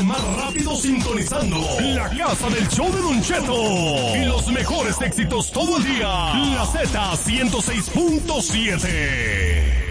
más rápido sintonizando la casa del show de Don Cheto. Y los mejores éxitos todo el día. La Z 106.7.